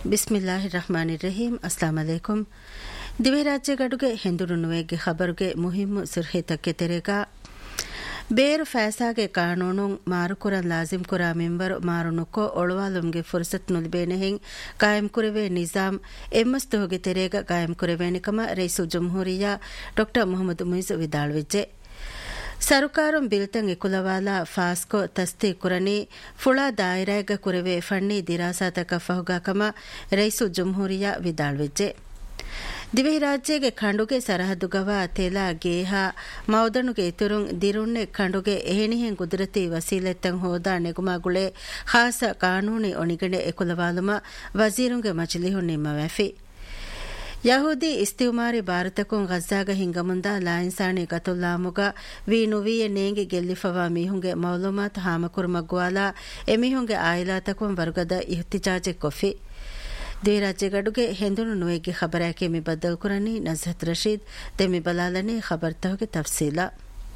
ಬಿಸ್ಮಿಲ್ಲಾಹಿರ್ರಹ್ಮಾನಿರ್ರಹೀಂ. ಅಸ್ಲಾಂ ಅಲೈಕುಂ. ದಿವೆ ರಾಜ್ಯಗಡುಗೆ ಹೆಂದುರುನುವೆಗೆ ಖಬರುಗೆ ಮುಹಿಮ್ಮು ಸುರ್ಹಿತಕ್ಕೆ ತೆರೆಗ ಬೇರು ಫෑಸಾಗೆ ಕಾನೂನು ಮಾರುಕುರನ್ ಲಾಜಿಮ್ ಕುರಾ ಮಿಂಬರು ಮಾರುನುಕೋ ಒಳವಾಲುಮ್ಗೆ ಫುರ್ಸತ್ ನುಲ್ಬೇನೆಹಿಂ ಕಾಯಂ ಕುರೆವೆ ನಿಜಾಮ್ ಎಮ್ಮಸ್ತುಹುಗೆ ತೆರೆಗ ಕಾಯಂ ಕುರೆವೇನಿಕಮ ರೈಸು ಜುಮ್ಹೂರಿಯಾ ಡಾಕ್ಟರ್ ಮೊಹಮ್ಮದ್ ಮುಯಿಜ್ ವಿದಾಳ್ವಿಜ್ಜೆ ಸರುಕಾರುಂ ಬಿಲ್ತಂ ಎಕುಲವಾಲ ಫಾಸ್ಕೋ ತಸ್ತಿ ಕುರನಿ ಫುಳಾ ದಾಯಿರಾಗ ಕುರೆವೆ ಫಣ್ಣಿ ದಿರಾಸಾತಕ ಫಹುಗಾಕಮ ರೈಸು ಜುಮ್ಹೂರಿಯಾ ವಿದಾಳ್ವಿಜ್ಜೆ ದಿವೆ ರಾಜ್ಯಗೆ ಖಂಡುಗೆ ಸರಹದ್ದುಗವ ತೆಲಾ ಗೇಹಾ ಮೌದನುಗೆ ಇತುರುಂ ದಿರುಣ್ಣೆ ಖಂಡುಗೆ ಎಹೆಣಿಹೆಂ ಕುದರತಿ ವಸೀಲೆತ್ತಂ ಹೋದಾ ನೆಗುಮಾಗುಳೆ ಖಾಸ ಕಾನೂನಿ ಒಣಿಗಡೆ ಎಕುಲವಾಲುಮ ವಜೀರುಂಗೆ ಮಜ್ಲಿಹುನ್ ನಿಮ್ಮವ್ಯಾಫಿ ಯಹೂದಿ ಇಸ್ತಿಮಾರಿ ಭಾರತಕುಂ ಗಜ್ಜಾಗ ಹಿಂಗಮುಂದ ಲಾಯಿನ್ಸಾಣಿ ಗತುಲ್ಲಾಮುಗ ವೀನುವಿಯ ನೇಂಗಿ ಗೆಲ್ಲಿಫವಾ ಮೀಹುಂಗೆ ಮೌಲೂಮಾತ್ ಹಾಮಕುರ್ಮಗ್ವಾಲ ಎಮಿಹುಂಗೆ ಆಯಿಲಾತಕುಂ ವರ್ಗದ ಇಹ್ತಿಜಾಜೆ ಕೊಫಿ ದೇ ರಾಜ್ಯಗಡುಗೆ ಹೆಂದುನು ನುವೆಗೆ ಖಬರಾಕೆ ಮಿ ಬದ್ದಲ್ ಕುರನಿ ನಜರತ್ ರಶೀದ್ ತೆಮಿ ಬಲಾಲನೆ ಖಬರ್ತಹುಗೆ ತಫ್ಸೀಲ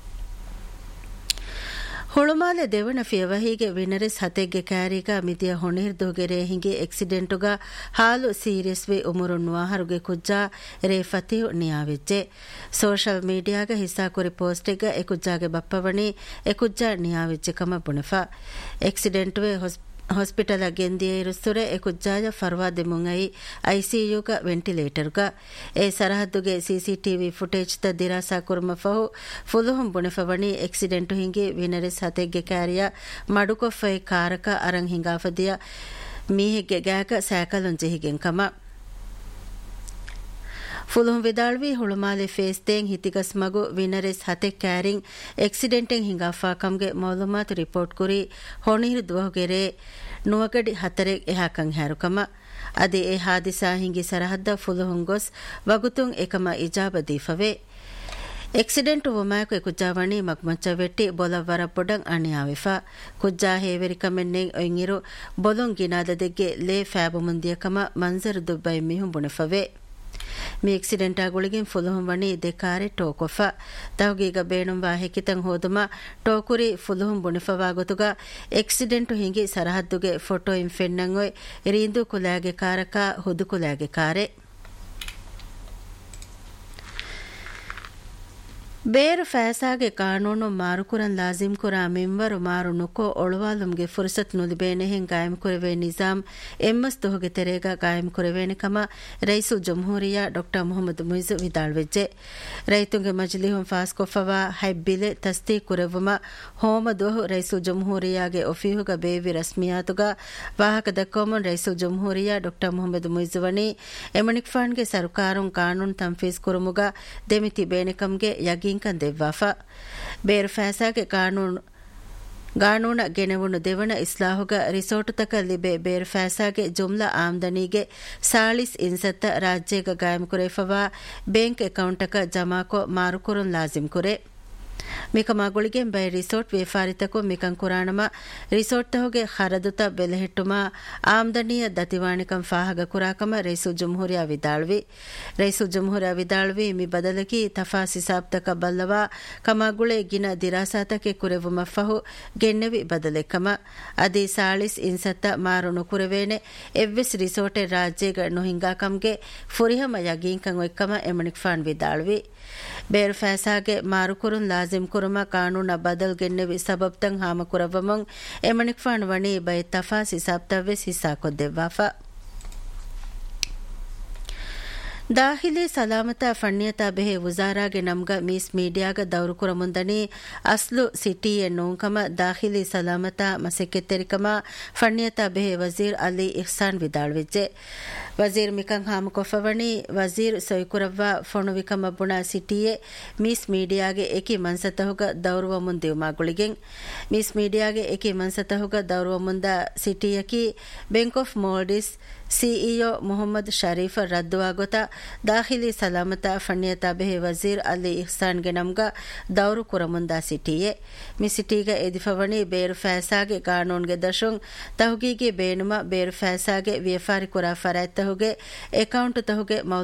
ಹುಳುಮಾಲೆ ದೇವಣ ಫಿಯವಹಿಗೆ ವಿನರೆಸ್ ಹತೆಗೆ ಕ್ಯಾರಿಗ ಮಿದಿಯ ಹೊಣೆರ್ದುಗೆರೆ ಹಿಂಗೆ ಎಕ್ಸಿಡೆಂಟುಗ ಹಾಲು ಸೀರಿಯಸ್ವೆ ಉಮುರುನ್ವಾಹರುಗೆ ಕುಜ್ಜಾ ರೇ ಫತಿಯು ನಿಯಾವಿಜ್ಜೆ ಸೋಷಲ್ ಮೀಡಿಯಾಗ ಹಿಸ್ಸಾಕುರಿ ಪೋಸ್ಟಿಗ ಎಕುಜ್ಜಾಗೆ ಬಪ್ಪವಣಿ ಎಕುಜ್ಜಾ ನಿಯಾವಿಜ್ಜೆ ಕಮ ಬುಣಫಾ ಎಕ್ಸಿಡೆಂಟ್ವೆ ಹಾಸ್ಪಿಟಲ್ ಗೆಂದಿಯೇ ಇರುಸ್ತುರೆ ಎಕುಜ್ಜಾಯ ಫರ್ವಾದೆ ಮುಂಗೈ ಐಸಿಯುಗ ವೆಂಟಿಲೇಟರ್ಗ ಎ ಸರಹದ್ದುಗೆ ಸಿಸಿಟಿವಿ ಫುಟೇಜ್ ತ ದಿರಾಸಾ ಕುರ್ಮ ಫಹು ಫುಲುಹುಂ ಬುಣೆಫವಣಿ ಎಕ್ಸಿಡೆಂಟು ಹಿಂಗಿ ವಿನರೆಸ್ ಹತೆಗೆ ಕ್ಯಾರಿಯ ಮಡುಕೊಫೈ ಕಾರಕ ಅರಂ ಹಿಂಗಾಫದಿಯ ಮೀಹೆಗೆ ಗ್ಯಾಕ ಸ್ಯಾಕಲುಂ ಜೆಹಿಗೆಂ ಕಮ ಫುಲುಹುಂ ವಿದಾಳ್ವಿ ಹುಳುಮಾಲೆ ಫೇಸ್ತೇಂ ಹಿತಿಗಸ್ ಮಗು ವಿನರೆಸ್ ಹತೆ ಕ್ಯಾರಿಂಗ್ ಎಕ್ಸಿಡೆಂಟೆಂ ಹಿಂಗಾಫಾ ಕಮ್ಗೆ ಮೌಲೂಮಾತ್ ರಿಪೋರ್ಟ್ ಕುರಿ ಹೊಣೀರು ದುವಹುಗೆರೆ ನುವಗಡಿ ಹತರೆ ಎಹಾಕಂ ಹ್ಯಾರುಕಮ ಅದೆ ಎ ಹಾದಿಸಾ ಹಿಂಗಿ ಸರಹದ್ದ ಫುಲುಹುಂ ಗೊಸ್ ವಗುತುಂ ಎಕಮ ಇಜಾಬ ದೀಫವೆ ಎಕ್ಸಿಡೆಂಟ್ ಒಮಾಯಕು ಕುಜ್ಜಾವಣಿ ಮಗ್ಮಚ್ಚವೆಟ್ಟಿ ಬೊಲವರ ಬೊಡಂ ಅಣಿಯಾವಿಫಾ ಕುಜ್ಜಾ ಹೇವೆರಿಕಮೆನ್ನೆ ಒಯ್ಯಿರು ಬೊಲೊಂ ಗಿನಾದದೆಗ್ಗೆ ಲೇ ಫ್ಯಾಬು ಮುಂದಿಯಕಮ ಮಂಜರು ದುಬ್ಬೈ ಮಿಹುಂ ಬುಣೆಫವೆ ಮಿ ಎಕ್ಸಿಡೆಂಟ್ ಆಗುಳಿಗಿಂ ಫುಲುಹುಂ ವಣಿ ದೆಕಾರೆ ಟೋಕೊಫ ತಹುಗೀಗ ಬೇಣುಂವಾ ಹೆಕಿತಂ ಹೋದುಮ ಟೋಕುರಿ ಫುಲುಹುಂ ಬುಣಿಫವಾ ಗೊತುಗ ಎಕ್ಸಿಡೆಂಟು ಹಿಂಗಿ ಸರಹದ್ದುಗೆ ಫೋಟೋ ಇಂ ಫೆನ್ನಂಗೊಯ್ ರೀಂದು ಕುಲಾಗೆ ಕಾರಕ ಹುದು ಕುಲಾಗೆ ಕಾರೆ ಬೇರು ಫෑಸಾಗೆ ಕಾನೂನು ಮಾರುಕುರನ್ ಲಾಜಿಮ್ ಕುರಾ ಮಿಂವರು ಮಾರು ನುಕೋ ಒಳವಾಲುಮ್ಗೆ ಫುರ್ಸತ್ ನುಲಿಬೇನೆಹೆಂ ಕಾಯಂ ಕುರೆವೆ ನಿಜಾಮ್ ಎಮ್ಮಸ್ ತುಹುಗೆ ತೆರೆಗ ಕಾಯಂ ಕುರೆವೇನಿಕಮ ರೈಸು ಜುಮ್ಹೂರಿಯಾ ಡಾಕ್ಟರ್ ಮೊಹಮ್ಮದ್ ಮುಯಿಜ್ ವಿದಾಳ್ವೆಜ್ಜೆ ರೈತುಂಗೆ ಮಜ್ಲಿಹುಂ ಫಾಸ್ಕೊಫವಾ ಹೈಬ್ಬಿಲೆ ತಸ್ತಿ ಕುರೆವುಮ ಹೋಮ ದುಹು ರೈಸು ಜುಮ್ಹೂರಿಯಾಗೆ ಒಫೀಹುಗ ಬೇವಿ ರಸ್ಮಿಯಾತುಗ ವಾಹಕ ದಕ್ಕೋಮನ್ ರೈಸು ಜುಮ್ಹೂರಿಯಾ ಡಾಕ್ಟರ್ ಮೊಹಮ್ಮದ್ ಮುಯಿಜ್ ವಣಿ ಎಮಣಿಕ್ಫಾನ್ಗೆ ಸರ್ಕಾರುಂ ಕಾನೂನು ತಂಫೀಸ್ ಕುರುಮುಗ ದೆಮಿತಿ ಬೇನಿಕಮ್ಗೆ ಯಗಿ ದೆವ್ವಾಫಾ ಬೇರು ಫෑಸಾಗೆ ಕಾನೂನ ಗೆಣವುಣು ದೆವಣ ಇಸ್ಲಾಹುಗ ರಿಸೋಟುತಕ ಲಿಬೆ ಬೇರು ಫෑಸಾಗೆ ಜುಮ್ಲಾ ಆಮ್ದನಿಗೆ ಸಾಳಿಸ್ ಇನ್ಸತ್ತ ರಾಜ್ಯಗ ಗಾಯಂ ಕುರೆಫವಾ bank ಅಕೌಂಟಕ ಜಮಾಕೊ ಮಾರುಕುರುನ್ ಲಾಜಿಮ್ ಕುರೆ ಮಿಕಮಾಗುಳಿಗೆ by resort ವೇಫಾರಿತಕು ಮಿಕಂ ಕುರಾಣಮ resort ತಹುಗೆ ಖರದುತ ಬೆಲೆಹಿಟ್ಟುಮ ಆಮ್ದನಿಯ ದತಿವಾಣಿಕಂ ಫಾಹಗ ಕುರಾಕಮ rice ಜುಮ್ಹೂರಿಯಾ ವಿದಾಳ್ವಿ ಮಿ ಬದಲಕಿ ತಫಾಸಿ ಸಾಬ್ತಕ ಬಲ್ಲವಾ ಕಮಾಗುಳೆ ಗಿನ ದಿರಾಸಾತಕೆ ಕುರೆವುಮ ಫಹು ಗೆನ್ನೆವಿ ಬದಲೆಕ್ಕಮ ಅದಿ ಸಾಳಿಸ್ ಇನ್ಸತ್ತ ಮಾರುಣು ಕುರೆವೇನೆ ಎವ್ವೆಸ್ ರಿಸೋರ್ಟೆ ರಾಜ್ಯಗ ನುಹಿಂಗಾಕಂಗೆ ಫುರಿಹಮ ಯಗೀಂಕಂ ಒಕ್ಕಮ ಎಮಣಿಕ್ಫಾನ್ ವಿದಾಳ್ವಿ ಬೇರು ಫෑಸಾಗೆ ಮಾರುಕುರುನ್ ಲಾಜಿಮ್ ಕುರುಮ ಕಾನೂನ ಬದಲ್ ಗೆನ್ನೆವಿ ಸಬಬ್ತಂ ಹಾಮ ಕುರವಮುಂ ಎಮಣಿಕ್ಫಾನ್ ವಣಿ ಬೈ ತಫಾಸ್ ಹಿಸಾಬ್ತವ್ವೆಸ್ ಹಿಸ್ಸಾಕೊದ್ದೆವ್ವಾಫಾ ದಾಖಿಲಿ ಸಲಾಮತ ಫಣ್ಣಿಯತ ಬೆಹೆ ವುಜಾರಾಗೆ ನಮ್ಗ ಮೀಸ್ ಮೀಡಿಯಾಗ ದೌರುಕುರ ಮುಂದನಿ ಅಸ್ಲು ಸಿಟಿಯ ನೋಂಕಮ ದಾಖಿಲಿ ಸಲಾಮತ ಮಸೆಕೆತ್ತೆರಿಕಮ ಫಣ್ಣಿಯತ ಬೆಹೆ ವಜೀರ್ ಅಲಿ ಇಹ್ಸಾನ್ ವಿದಾಳ್ವಿಜ್ಜೆ ವಜೀರ್ ಮಿಕಂ ಹಾಮಕೊಫವಣಿ ವಜೀರ್ ಸೊಯ್ಕುರವ್ವ ಫೊಣುವಿಕಮ ಬುಣ ಸಿಟಿಯೆ ಮೀಸ್ ಮೀಡಿಯಾಗೆ ಏಕಿ ಮನ್ಸತಹುಗ ದೌರುವ ಮುಂದಿವುಮಾಗುಳಿಗೆಂ ಮೀಸ್ ಮೀಡಿಯಾಗೆ ಏಕಿ ಮನ್ಸತಹುಗ ದೌರುವ ಮುಂದ ಸಿಟಿಯಕಿ bank of ಮೋಲ್ಡಿಸ್ CEO Mohammed Sharif ರದ್ದುವಾಗೊತ ದಾಖಿಲಿ ಸಲಾಮತ ಫಣ್ಣಿಯತ ಬೆಹೆ ವಜೀರ್ ಅಲಿ ಇಹ್ಸಾನ್ಗೆ ನಮ್ಗ ದೌರು ಕುರಮುಂದ ಸಿಟಿಯೆ ಮಿ ಸಿಟಿಗ ಎದಿಫವಣಿ ಬೇರು ಫෑಸಾಗೆ ಕಾನೂನ್ಗೆ ದಶುಂ ತಹುಗೀಗೆ ಬೇನುಮ ಬೇರು ಫෑಸಾಗೆ ವ್ಯಾಪಾರಿ ಕುರಾ ಫರಾಯ್ ತಹುಗೆ ಅಕೌಂಟ್ ತಹುಗೆ